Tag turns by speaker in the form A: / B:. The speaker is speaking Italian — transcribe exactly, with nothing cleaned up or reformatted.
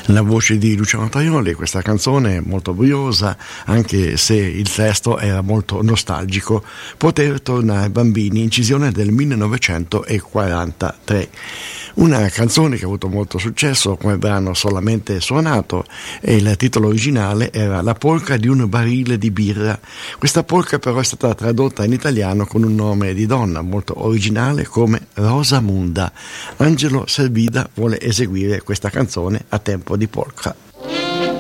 A: La voce di Luciano Tajoli, questa canzone molto briosa, anche se il testo era molto nostalgico, Poter tornare bambini, incisione del millenovecentoquarantatré. Una canzone che ha avuto molto successo come brano solamente suonato, e il titolo originale era La polca di un barile di birra. Questa polca però è stata tradotta in italiano con un nome di donna molto originale come Rosamunda. Angelo Servida vuole eseguire questa canzone a tempo di polka.